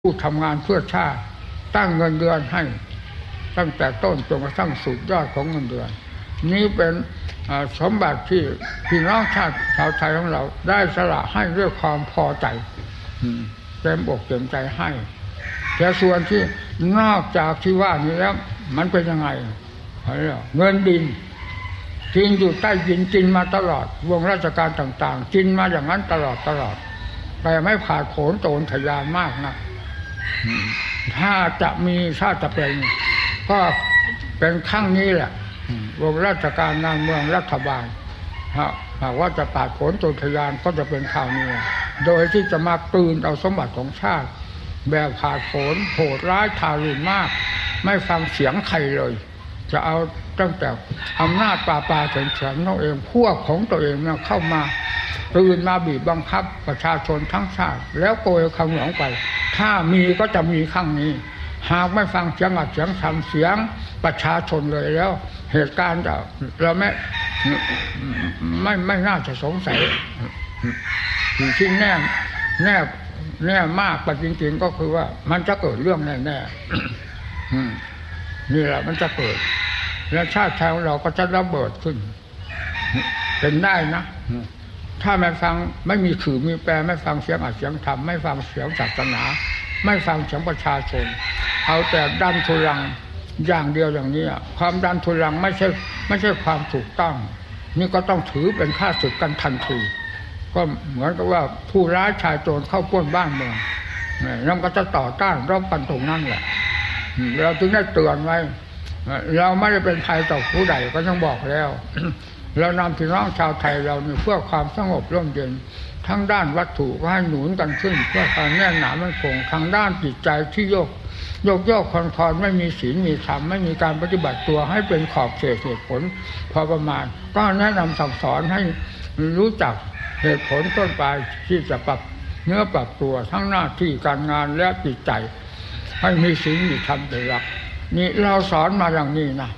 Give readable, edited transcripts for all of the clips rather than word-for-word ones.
ผู้ทำงานเพื่อชาติตั้งเงินเดือนให้ตั้งแต่ต้นจนกระทั่งสุดยอดของเงินเดือนนี้เป็นสมบัติที่พี่น้องชาติชาวไทยของเราได้สละให้ด้วยความพอใจเต็มอกเต็มใจให้แต่ส่วนที่นอกจากที่ว่านี้แล้วมันเป็นยังไงเงินดินกินอยู่ใต้ดินกินมาตลอดวงราชการต่างๆกินมาอย่างนั้นตลอดแต่ไม่ขาดโขนโจรทะยานมากนะถ้าจะมีชาติจะเป็นก็เป็นครั้งนี้แหละวงราชการงานเมืองรัฐบาลหากว่าจะปาดโขนโจรทะยานก็จะเป็นข่าวนี้โดยที่จะมากลืนเอาสมบัติของชาติแบบขาดโขนโหดร้ายทารุณมากไม่ฟังเสียงใครเลยจะเอาตั้งแต่อำนาจป่าเฉยๆตัวเองพวกของตัวเองเนี่ยเข้ามาตื่นมาบีบบังคับประชาชนทั้งชาติแล้วโกยคำหลวงไปถ้ามีก็จะมีครั้งนี้หากไม่ฟังเสียงอัดเสียงทำเสียงประชาชนเลยแล้วเหตุการณ์เราไม่น่าจะสงสัยที่แน่มากแต่จริงๆก็คือว่ามันจะเกิดเรื่องแน่นี่แหละมันจะเกิดและชาติไทยของเราก็จะระเบิดขึ้นเป็นได้นะถ้าไม่ฟังไม่มีขื่อมีแปรไม่ฟังเสียงอัดเสียงธรรมไม่ฟังเสียงศาสนาไม่ฟังเสียงประชาชนเอาแต่ดันทุรังอย่างเดียวอย่างนี้ความดันทุรังไม่ใช่ความถูกต้องนี่ก็ต้องถือเป็นข้าศึกกันทันทีก็เหมือนกับว่าผู้ร้ายชายโจรเข้าปล้นบ้านเมืองเราก็จะต่อต้านรบกันตรงนั้นแหละเราจึงได้เตือนไว้เราไม่ได้เป็นภัยต่อผู้ใดก็ต้องบอกแล้วเรานำพี่น้องชาวไทยเราเพื่อความสงบร่มเย็นทั้งด้านวัตถุก็ให้หนุนกันขึ้นเพื่อการแน่นหนามั่นคงทางด้านจิตใจที่โยกคอนไม่มีศีลมีธรรมไม่มีการปฏิบัติตัวให้เป็นขอบเขตเหตุผลพอประมาณก็แนะนำสั่งสอนให้รู้จักเหตุผลต้นปลายที่จะปรับเนื้อปรับตัวทั้งหน้าที่การงานและจิตใจให้มีศีลมีธรรมเป็นหลักนี่เราสอนมาอย่างนี้นะ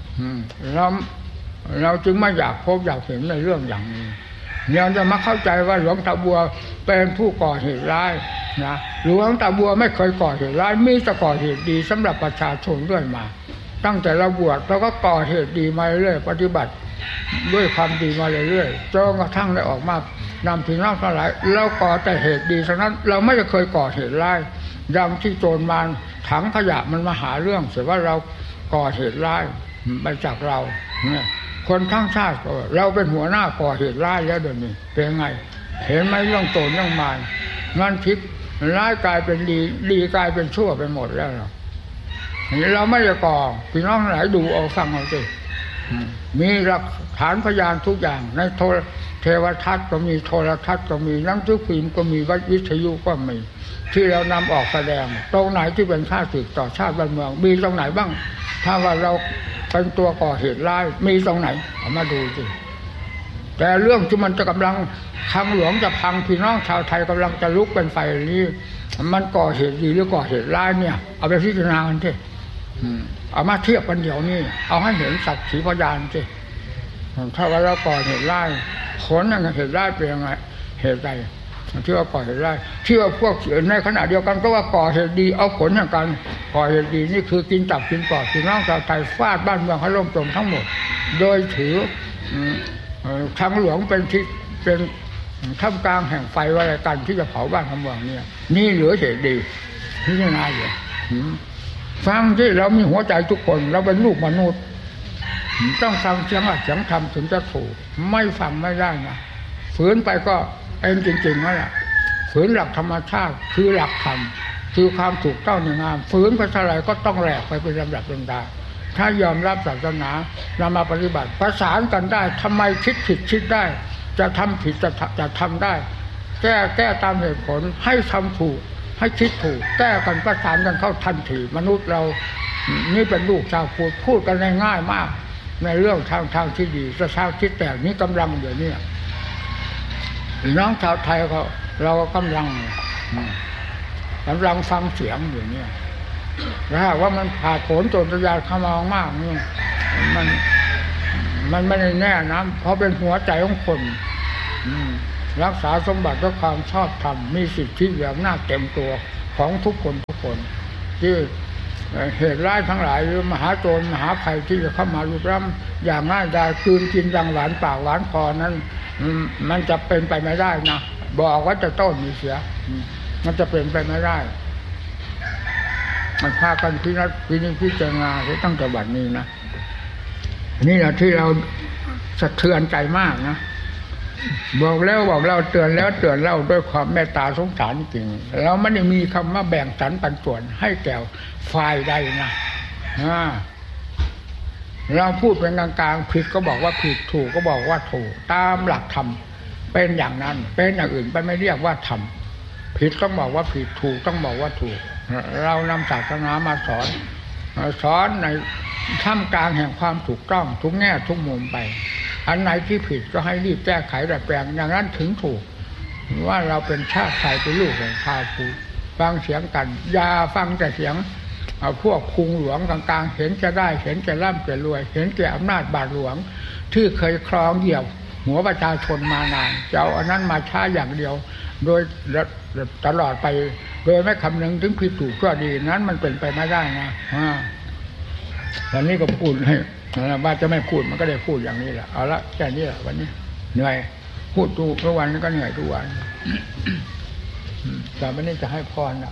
เราจึงไม่อยากพบอยากเห็นในเรื่องอย่างนี้เนี่ยจะมาเข้าใจว่าหลวงตาบัวเป็นผู้ก่อเหตุร้ายนะหลวงตาบัวไม่เคยก่อเหตุร้ายมีแต่ก่อเหตุดีสำหรับประชาชนด้วยมาตั้งแต่เราบวชเราก็ก่อเหตุดีมาเรื่อยปฏิบัติด้วยความดีมาเรื่อยจนกระทั่งได้ออกมานำพี่น้องทั้งหลายเราก่อแต่เหตุดีฉะนั้นเราไม่เคยก่อเหตุร้ายดังที่โจรมารถังขยะมันมาหาเรื่องเสียว่าเราก่อเหตุร้ายไปจากเราเนี่ยคนทั้งชาติเราเป็นหัวหน้าก่อเหตุร้ายแล้วเดี๋ยวนี้เป็นไงเห็นไหมเรื่องโจรเรื่องมารงั้นพลิกร้ายกลายเป็นดีกลายเป็นชั่วไปหมดแล้วเราไม่ได้ก่อพี่น้องหลายดูเอาฟังเอาสิมีหลักฐานพยานทุกอย่างในเทวทัศน์ก็มีโทรทัศน์ก็มีหนังสือพิมพ์ก็มีวิทยุก็มีที่เรานำออกแสดงตรงไหนที่เป็นค่าศึกต่อชาติบ้านเมืองมีตรงไหนบ้างถ้าว่าเราเป็นตัวก่อเหตุร้ายมีตรงไหนเอามาดูสิแต่เรื่องที่มันจะกำลังทางหลวงจะพังพี่น้องชาวไทยกำลังจะลุกเป็นไฟนี้มันก่อเหตุดีหรือก่อเหตุร้ายเนี่ยเอาไปพิจารณากันสิเอามาเทียบกันเดี๋ยวนี้เอาให้เห็นสักขีพยานสิถ้าว่าเราก่อเหตุร้ายผลอย่างเหตุร้ายเป็นยังไงเหตุใดที่ว่าก่อเหตุร้ายที่ว่าพวกในขณะเดียวกันก็ว่าก่อเหตุดีเอาผลอย่างกันก่อเหตุดีนี่คือกินตับกินปอดพี่น้องชาวไทยฟาดบ้านเมืองให้ล่มจมทั้งหมดโดยถือทางหลวงเป็นที่เป็นท่ามกลางแห่งไฟอะไรกันที่จะเผาบ้านทำเมืองเนี่ยนี่เหลือเหตุดีพิจารณาอยู่ฟังที่เรามีหัวใจทุกคนเราเป็นลูกมนุษย์ต้องฟังเสียงอัดเสียงธรรมถึงจะถูกไม่ฟังไม่ได้นะฝืนไปก็เองจริงๆนั่นแหละฝืนหลักธรรมชาติคือหลักธรรมคือความถูกต้องในงามฝืนไปเท่าไรก็ต้องแหลกไปเป็นลำดับลำดาถ้ายอมรับศาสนานำมาปฏิบัติประสานกันได้ทำไมคิดผิดคิดได้จะทำผิดจะทำได้แก้ตามเหตุผลให้ทำถูกให้คิดถูกแก้กันประสานกันเข้าทันทีมนุษย์เรานี่เป็นลูกชาวพุทธพูดกันง่ายมากในเรื่องทางที่ดีจะทางคิดแต่นี้กำลังเดี๋ยวนี้น้องชาวไทยเราก็กำลังฟังเสียงอยู่เนี่ยถ้าว่ามันผ่าผลโจรทะยานเข้ามามากนี่มันไม่ได้แน่นะเพราะเป็นหัวใจของคนรักษาสมบัติด้วยความชอบธรรมมีสิทธิเหลือหน้าเต็มตัวของทุกคนที่เหตุร้ายทั้งหลายหรือมหาโจรมหาภัยที่จะเข้ามาลุกล้ำอย่างง่ายดายคืนกินดังหวานปากหวานคอนั้นมันจะเป็นไปไม่ได้นะบอกว่าจะต้นมีเสียมันจะเป็นไปไม่ได้มันพากันพิจารณาตั้งแต่บัดนี้นะนี่แหละที่เราสะเทือนใจมากนะบอกเราเตือนแล้วด้วยความเมตตาสงสารจริงเราไม่ได้มีคำว่าแบ่งสรรปันส่วนให้แก่ฝ่ายใดนะเราพูดเป็นกลางๆผิดก็บอกว่าผิดถูกก็บอกว่าถูกตามหลักธรรมเป็นอย่างนั้นเป็นอย่างอื่นไปไม่เรียกว่าธรรมผิดต้องบอกว่าผิดถูกต้องบอกว่าถูกเรานำศาสนามาสอนในท่ามกลางแห่งความถูกต้องทุกแง่ทุกมุมไปอันไหนที่ผิดก็ให้รีบแก้ไขดัดแปลงอย่างนั้นถึงถูกว่าเราเป็นชาติไทยเป็นลูกของชาวพุทธฟังเสียงกันอย่าฟังแต่เสียงพวกคุงหลวงต่างๆเห็นจะได้เห็นจะร่ำจะรวยเห็นแก่อำนาจบาทหลวงที่เคยครองเหยียบหัวประชาชนมานานจะเอาอันนั้นมาช้าอย่างเดียวโดยตลอดไปโดยไม่คำนึงถึงผิดถูกก็ดีนั้นมันเป็นไปไม่ได้นะวันนี้ก็พูดให้ว่าจะไม่พูดมันก็ได้พูดอย่างนี้แหละเอาละแค่นี้แหละวันนี้เหนื่อยพูดทุกวันก็เหนื่อยทุกวันแต่วันนี้จะให้พรนะ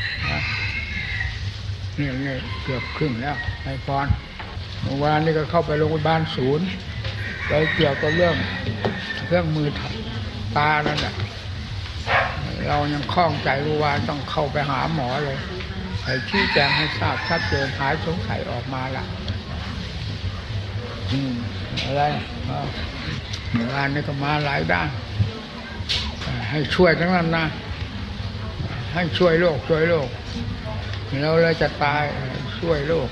นี่เกือบครึ่งแล้วให้พรเมื่อวานนี้ก็เข้าไปโรงพยาบาลศูนย์ไปเกี่ยวกับเรื่องมือตานั่นแหละเรายังคล่องใจว่าต้องเข้าไปหาหมอเลยให้ชี้แจงให้ทราบชัดเจนหายสงสัยออกมาละอะไรเมื่อวานนี้ก็มาหลายด้านให้ช่วยทั้งนั้นนะให้ช่วยโลกเราเลยจะตายช่วยโลก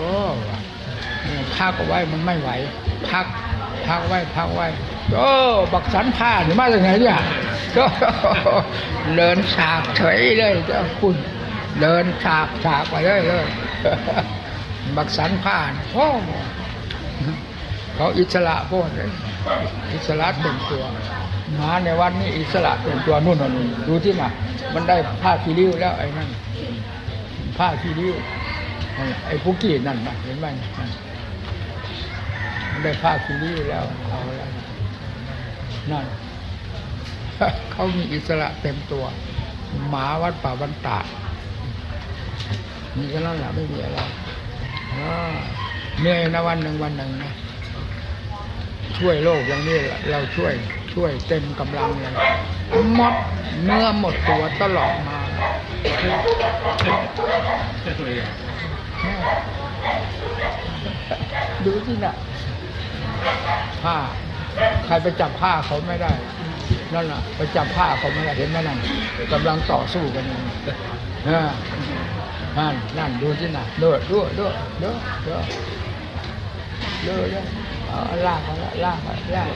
พักเอาไว้มันไม่ไหวพักไว้บักสันผ้าหรือมาจากไหนเนี่ยก็เดินฉากเฉยเลยเจ้าคุณเดินฉากไปเลยบักสันผ้าเขาอิสระพวกนี้อิสระเต็มตัวมาในวันนี้อิสระเต็มตัวนู่นดูที่น่ะมันได้ผ้าคีริ้วแล้วไอ้นั่นผ้าคีริ้วไอ้ผู้กี้นั่นเห็นไหมมันได้ผ้าคีริ้วแล้วเอาแล้วนั่นเขามีอิสระเต็มตัวหมาวัดป่าบรรดามีแค่นั้นแหละไม่มีอะไรเหนื่อยนะวันหนึ่งนะช่วยโลกอย่างนี้เราช่วยเต็มกำลังเลยหมดเนื้อหมดตัวตลอดมาดูสิน่ะผ้าใครไปจับผ้าเขาไม่ได้นั่นน่ะไปจับผ้าเขาไม่ได้เห็นไหมนั่นกำลังต่อสู้กันนั่นดูสิน่ะดูลากนั่นนั่น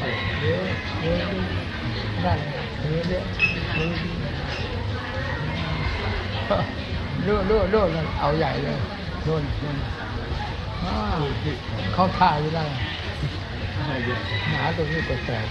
เอาใหญ่เลยนู่นเขาท่าอยู่ได้หมาตัวนี้แปลก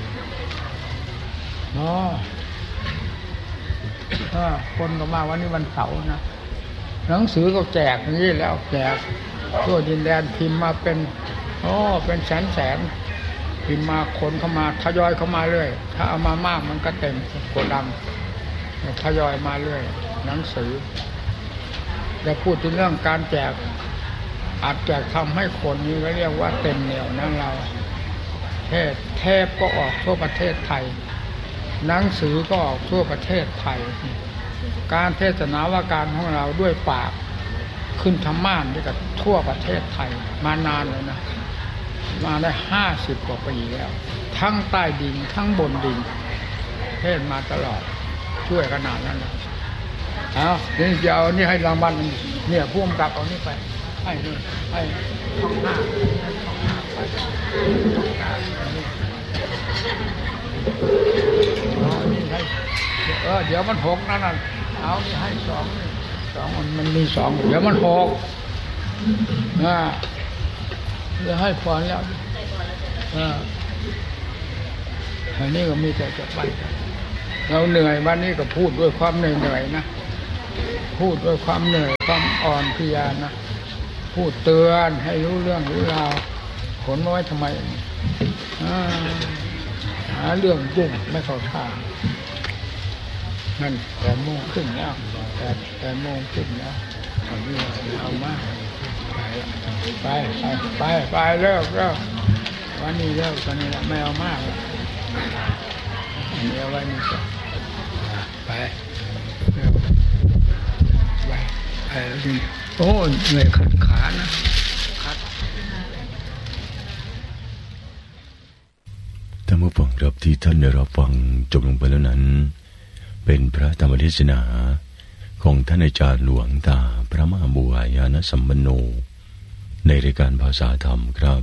คนก็มาวันนี้วันเสาร์นะหนังสือก็แจกนี่แล้วแจกทั่วดินแดนพิมพ์มาเป็นเป็นแสนพิมพ์มาคนเข้ามาทยอยเข้ามาเรื่อยถ้าเอามามากมันก็เต็มโกดังทยอยมาเรื่อยหนังสือจะพูดถึงเรื่องการแจกอาจจะทำให้คนนี้ก็เรียกว่าเต็มเหนียวนั่นเราเทปก็ออกทั่วประเทศไทยหนังสือก็ออกทั่วประเทศไทยการเทศนาว่าการของเราด้วยปากขึ้นธรรมาสนี่ก็ทั่วประเทศไทยมานานเลยนะมาได้50 กว่าปีแล้วทั้งใต้ดินทั้งบนดินเทศมาตลอดช่วยขนาดนั้นนะนี่จะเอานี่ให้รางวัลเนี่ยพ่วงกับเอานี่ไปให้ช่องหน้าเดี๋ยวมัน6นั่นเอานี่ให้2มันมี2เดี๋ยวมัน6จะให้พรแล้วอันนี้ก็มีแต่จะไปเราเหนื่อยวันนี้ก็พูดด้วยความเหนื่อยนะพูดด้วยความเหนื่อยความอ่อนเพลียนะพูดเตือนให้รู้เรื่องรู้ราวขนมาไว้ทำไมหาเรื่องยุ่งไม่เข้าท่านั่น8 โมงครึ่งแล้ว8 โมงครึ่งแล้วตอนนี้เอามากไปเลิกวันนี้เลิกวันนี้ละไม่เอามากแล้วอันนี้เอาไว้นี่ก่อนไปโอ้เหนื่อยขัดขานะท่านผู้ฟังครับที่ท่านได้รับฟังจบลงไปแล้วนั้นเป็นพระธรรมเทศนาของท่านอาจารย์หลวงตาพระมหาบัวยานสัมปันโนในรายการภาษาธรรมครับ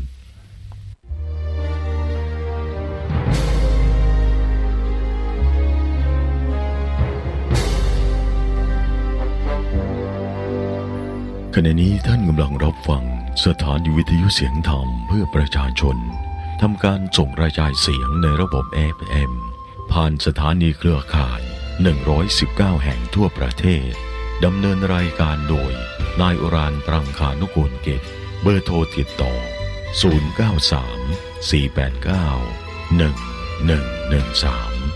ขณะนี้ท่านกำลังรับฟังสถานีวิทยุเสียงธรรมเพื่อประชาชนทำการส่งกระจายเสียงในระบบ FM ผ่านสถานีเครือข่าย119แห่งทั่วประเทศดำเนินรายการโดยนายอุรานต์ ตรังคานุกูลกิจเบอร์โทรติดต่อ093 489 1113